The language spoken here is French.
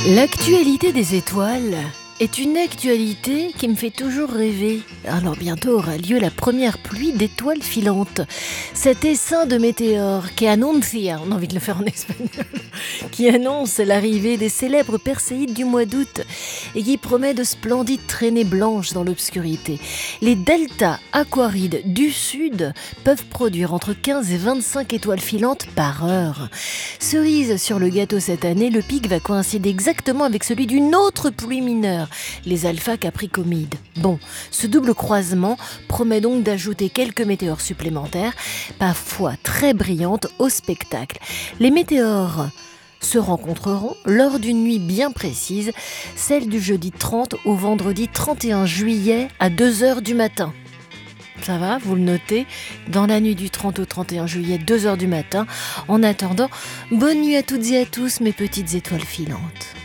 L'actualité des étoiles est une actualité qui me fait toujours rêver. Alors bientôt aura lieu la première pluie d'étoiles filantes. Cet essaim de météores qui annuncia, on a envie de le faire en espagnol, qui annonce l'arrivée des célèbres perséides du mois d'août et qui promet de splendides traînées blanches dans l'obscurité. Les deltas aquarides du sud peuvent produire entre 15 et 25 étoiles filantes par heure. Cerise sur le gâteau cette année, le pic va coïncider exactement avec celui d'une autre pluie mineure, les alpha capricomides. Bon, ce double croisement promet donc d'ajouter quelques météores supplémentaires, parfois très brillantes, au spectacle. Les météores se rencontreront lors d'une nuit bien précise, celle du jeudi 30 au vendredi 31 juillet à 2h du matin. Ça va, vous le notez, dans la nuit du 30 au 31 juillet, 2h du matin. En attendant, bonne nuit à toutes et à tous, mes petites étoiles filantes.